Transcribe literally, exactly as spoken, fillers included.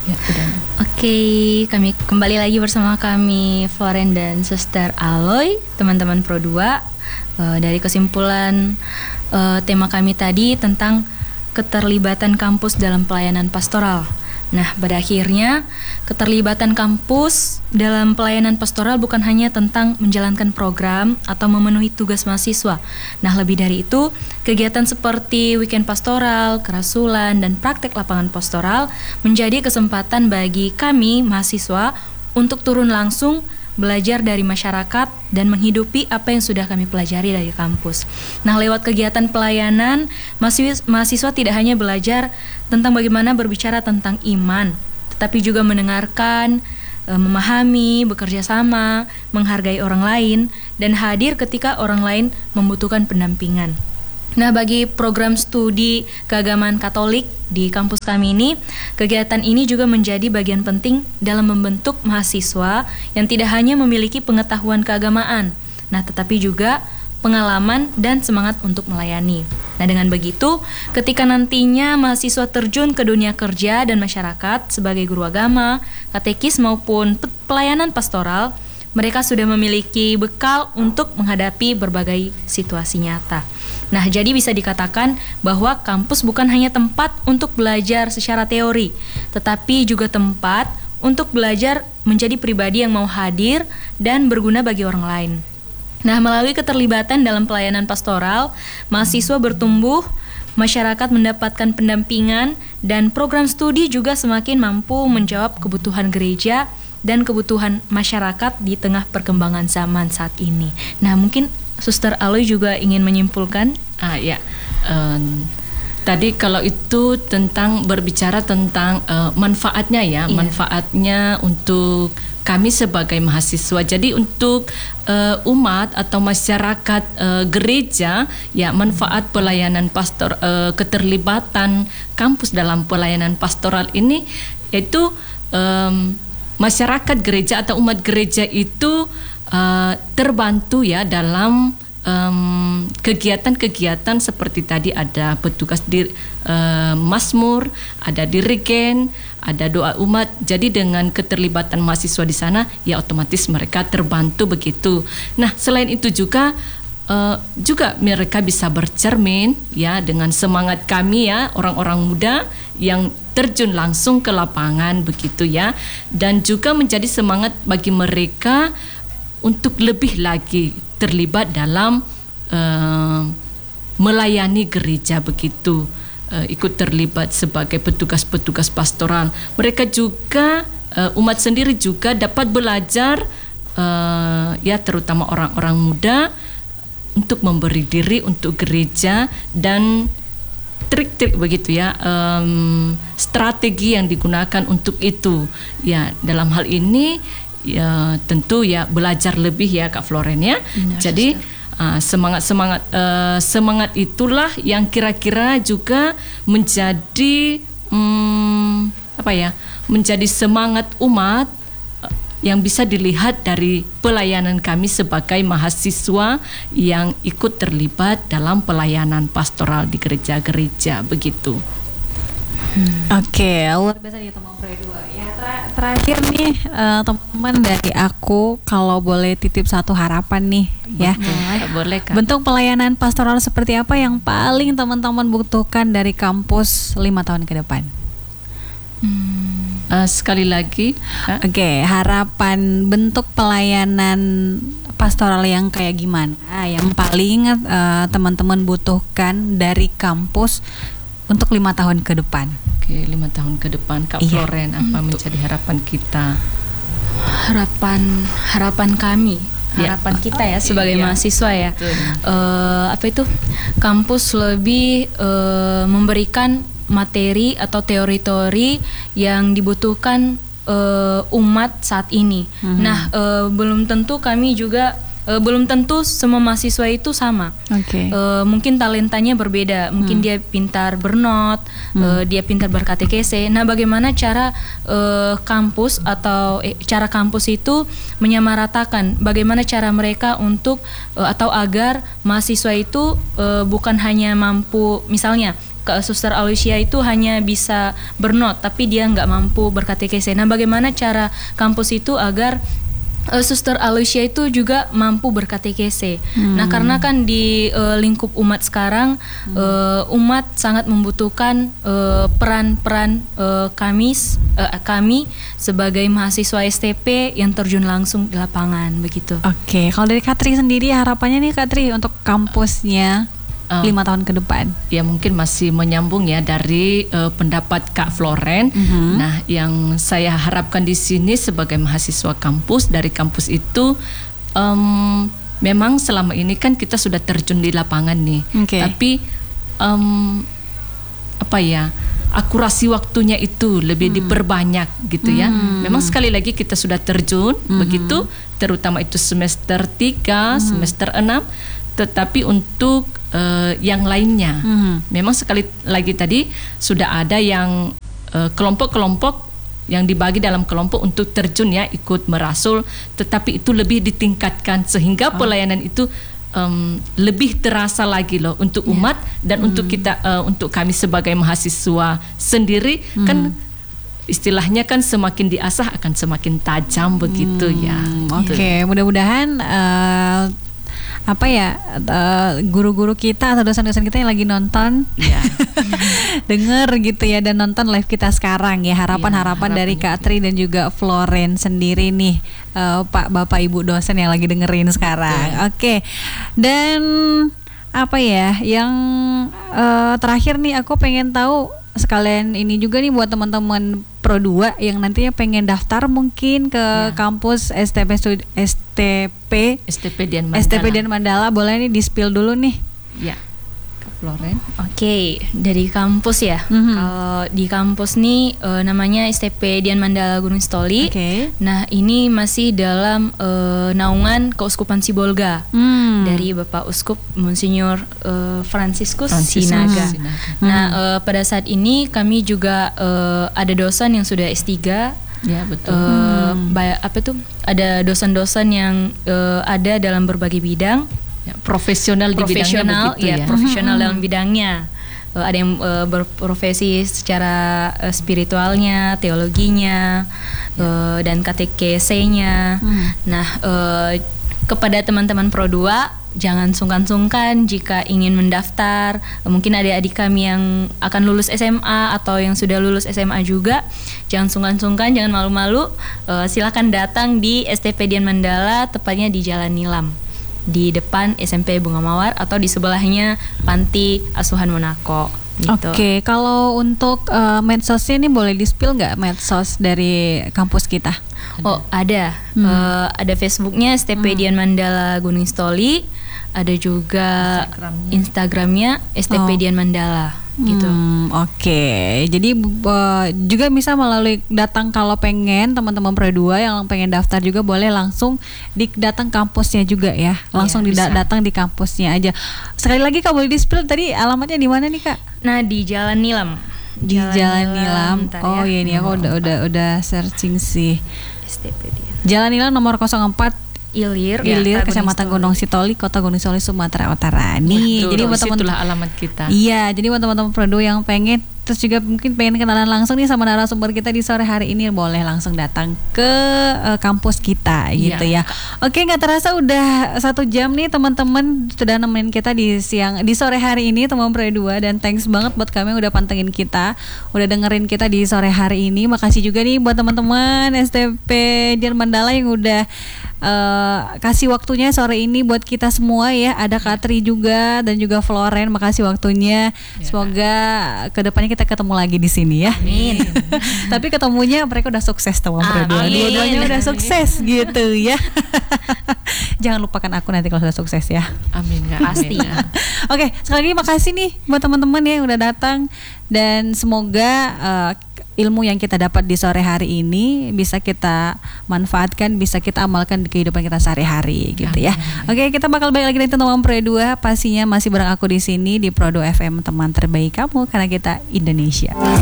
Ya, udah. Oke, kami kembali lagi bersama kami Floren dan Suster Aloy, teman-teman Pro dua. Uh, dari kesimpulan uh, tema kami tadi tentang keterlibatan kampus dalam pelayanan pastoral. Nah, pada akhirnya keterlibatan kampus dalam pelayanan pastoral bukan hanya tentang menjalankan program atau memenuhi tugas mahasiswa. Nah, lebih dari itu, kegiatan seperti weekend pastoral, kerasulan, dan praktek lapangan pastoral menjadi kesempatan bagi kami mahasiswa untuk turun langsung belajar dari masyarakat dan menghidupi apa yang sudah kami pelajari dari kampus. Nah, lewat kegiatan pelayanan, mahasiswa tidak hanya belajar tentang bagaimana berbicara tentang iman, tetapi juga mendengarkan, memahami, bekerja sama, menghargai orang lain, dan hadir ketika orang lain membutuhkan pendampingan. Nah, bagi program studi keagamaan Katolik di kampus kami ini, kegiatan ini juga menjadi bagian penting dalam membentuk mahasiswa yang tidak hanya memiliki pengetahuan keagamaan, nah tetapi juga pengalaman dan semangat untuk melayani. Nah, dengan begitu, ketika nantinya mahasiswa terjun ke dunia kerja dan masyarakat sebagai guru agama, katekis maupun pelayanan pastoral, mereka sudah memiliki bekal untuk menghadapi berbagai situasi nyata. Nah, jadi bisa dikatakan bahwa kampus bukan hanya tempat untuk belajar secara teori, tetapi juga tempat untuk belajar menjadi pribadi yang mau hadir dan berguna bagi orang lain. Nah, melalui keterlibatan dalam pelayanan pastoral, mahasiswa bertumbuh, masyarakat mendapatkan pendampingan, dan program studi juga semakin mampu menjawab kebutuhan gereja dan kebutuhan masyarakat di tengah perkembangan zaman saat ini. Nah, mungkin Suster Aloy juga ingin menyimpulkan. Ah ya, um, tadi kalau itu tentang berbicara tentang uh, manfaatnya ya, iya. manfaatnya untuk kami sebagai mahasiswa. Jadi untuk uh, umat atau masyarakat uh, gereja, ya manfaat pelayanan pastor, uh, keterlibatan kampus dalam pelayanan pastoral ini, yaitu um, masyarakat gereja atau umat gereja itu Uh, terbantu ya dalam um, kegiatan-kegiatan seperti tadi ada petugas di uh, Mazmur, ada dirigen, ada doa umat. Jadi dengan keterlibatan mahasiswa di sana, ya otomatis mereka terbantu begitu. Nah, selain itu juga uh, juga mereka bisa bercermin ya dengan semangat kami ya orang-orang muda yang terjun langsung ke lapangan begitu ya, dan juga menjadi semangat bagi mereka untuk lebih lagi terlibat dalam uh, melayani gereja begitu, uh, ikut terlibat sebagai petugas-petugas pastoral. Mereka juga uh, umat sendiri juga dapat belajar uh, ya terutama orang-orang muda untuk memberi diri untuk gereja dan trik-trik begitu ya, um, strategi yang digunakan untuk itu ya. Dalam hal ini ya tentu ya belajar lebih ya Kak Floren ya. Benar, jadi uh, semangat semangat uh, semangat itulah yang kira-kira juga menjadi um, apa ya menjadi semangat umat uh, yang bisa dilihat dari pelayanan kami sebagai mahasiswa yang ikut terlibat dalam pelayanan pastoral di gereja-gereja begitu. Hmm. Oke, okay, luar biasa nih teman Pro dua. Ya ter- terakhir nih uh, teman-teman dari aku, kalau boleh titip satu harapan nih, ya. Boleh, boleh Kak. Bentuk pelayanan pastoral seperti apa yang paling teman-teman butuhkan dari kampus lima tahun ke depan? Hmm. Uh, sekali lagi, Oke, okay, harapan bentuk pelayanan pastoral yang kayak gimana? Yang paling uh, teman-teman butuhkan dari kampus untuk lima tahun ke depan. Oke, lima tahun ke depan, Kak iya. Floren, apa hmm. menjadi harapan kita? Harapan harapan kami, harapan ya. kita ya sebagai iya. mahasiswa ya. Uh, apa itu? Kampus lebih uh, memberikan materi atau teori-teori yang dibutuhkan uh, umat saat ini. Hmm. Nah, uh, belum tentu kami juga Uh, belum tentu semua mahasiswa itu sama. Okay. Uh, mungkin talentanya berbeda. Mungkin hmm. dia pintar bernot, hmm. uh, dia pintar berkatekese. Nah, bagaimana cara uh, kampus atau eh, cara kampus itu menyamaratakan? Bagaimana cara mereka untuk uh, atau agar mahasiswa itu uh, bukan hanya mampu, misalnya Kak Suster Aloysia itu hanya bisa bernot tapi dia nggak mampu berkatekese. Nah, bagaimana cara kampus itu agar Uh, Suster Aloysia itu juga mampu berkatekese. Hmm. Nah, karena kan di uh, lingkup umat sekarang, hmm. uh, umat sangat membutuhkan uh, peran-peran uh, kami, uh, kami sebagai mahasiswa S T P yang terjun langsung di lapangan, begitu. Oke, kalau dari Kak Tri sendiri harapannya nih Kak Tri untuk kampusnya Uh, lima tahun ke depan. Ya mungkin masih menyambung ya dari uh, pendapat Kak Floren. Mm-hmm. Nah, yang saya harapkan di sini sebagai mahasiswa kampus, dari kampus itu um, memang selama ini kan kita sudah terjun di lapangan nih. Okay. Tapi um, apa ya? akurasi waktunya itu lebih hmm. diperbanyak gitu ya. Hmm. Memang sekali lagi kita sudah terjun hmm. begitu, terutama itu semester tiga, hmm. semester enam. Tetapi untuk uh, yang lainnya, mm-hmm. memang sekali lagi tadi sudah ada yang uh, kelompok-kelompok yang dibagi dalam kelompok untuk terjun ya, ikut merasul, tetapi itu lebih ditingkatkan sehingga oh. pelayanan itu um, lebih terasa lagi loh untuk umat yeah. dan mm. untuk kita, uh, untuk kami sebagai mahasiswa sendiri mm. kan istilahnya kan semakin diasah akan semakin tajam begitu mm. ya. Oke, okay. mudah-mudahan. Uh, apa ya uh, guru-guru kita atau dosen-dosen kita yang lagi nonton ya. denger gitu ya dan nonton live kita sekarang ya, harapan-harapan ya, dari Kak Tri dan juga Floren sendiri nih, uh, Pak Bapak Ibu dosen yang lagi dengerin sekarang. Oke, okay. Dan apa ya yang uh, terakhir nih aku pengen tahu sekalian ini juga nih buat teman-teman Pro dua yang nantinya pengen daftar mungkin ke ya. kampus S T P S T P S T P Dian Mandala. S T P Dian Mandala, boleh nih di-spill dulu nih. Ya. Floren. Oke, okay, dari kampus ya. Mm-hmm. Kalau di kampus nih uh, namanya S T P Dian Mandala Gunung Sitoli. Okay. Nah, ini masih dalam uh, naungan Keuskupan Sibolga mm. dari Bapak Uskup Monsinyur uh, Franciscus, Franciscus Sinaga. Sinaga. Nah, mm. uh, pada saat ini kami juga uh, ada dosen yang sudah S tiga. Ya, betul. Uh, hmm. ba- apa tuh? Ada dosen-dosen yang uh, ada dalam berbagai bidang. Ya, profesional di bidangnya begitu ya, ya. Profesional dalam bidangnya. Uh, ada yang uh, berprofesi secara uh, spiritualnya, teologinya, ya. uh, dan katekesenya. Hmm. Nah, uh, kepada teman-teman Pro dua, jangan sungkan-sungkan jika ingin mendaftar. Uh, mungkin adik-adik kami yang akan lulus S M A atau yang sudah lulus S M A juga, jangan sungkan-sungkan, jangan malu-malu. Uh, silakan datang di S T P Dian Mandala, tepatnya di Jalan Nilam, di depan S M P Bunga Mawar atau di sebelahnya Panti Asuhan Monaco. Gitu. Oke, okay, kalau untuk uh, medsosnya ini boleh di-spill nggak medsos dari kampus kita? Oh ada, hmm. uh, ada Facebooknya S T P hmm. Dian Mandala Gunung Sitoli, ada juga Instagramnya, Instagramnya S T P oh. Dian Mandala. Gitu. Hmm, Oke, okay. Jadi uh, juga bisa melalui datang kalau pengen teman-teman Pro dua yang pengen daftar juga boleh langsung di datang kampusnya juga ya, langsung yeah, di datang di kampusnya aja. Sekali lagi Kak boleh di-spill tadi alamatnya di mana nih Kak? Nah di Jalan Nilam. Di Jalan, Jalan Nilam. Nilam. Oh iya ini aku udah udah udah searching sih. S T P dia. Jalan Nilam nomor nol empat Ilir, Ilir, ya, Kecamatan Gunung Sitoli, Kota Gunung Sitoli, Sumatera Utara. Nih, ya, jadi buat teman-teman itulah alamat kita. Iya, jadi buat teman-teman Pro dua yang pengen terus juga mungkin pengen kenalan langsung nih sama narasumber kita di sore hari ini, boleh langsung datang ke uh, kampus kita gitu ya. ya. Oke, nggak terasa udah satu jam nih teman-teman sudah nemenin kita di siang di sore hari ini teman Pro dua, dan thanks banget buat kami yang udah pantengin kita, udah dengerin kita di sore hari ini. Makasih juga nih buat teman-teman S T P Dian Mandala yang udah Uh, kasih waktunya sore ini buat kita semua ya. Ada Kak Tri juga dan juga Floren, makasih waktunya. Ya. Semoga kedepannya kita ketemu lagi di sini ya. Amin. Tapi ketemunya mereka udah sukses teman berdua. Dua-duanya udah sukses gitu ya. Jangan lupakan aku nanti kalau sudah sukses ya. Amin Kak. Pasti. Oke, sekali lagi makasih nih buat teman-teman yang udah datang, dan semoga uh, ilmu yang kita dapat di sore hari ini bisa kita manfaatkan, bisa kita amalkan di kehidupan kita sehari-hari gitu ya. Amin. Oke, kita bakal balik lagi nanti teman Pro dua, pastinya masih bareng aku di sini di Pro dua F M, teman terbaik kamu karena kita Indonesia.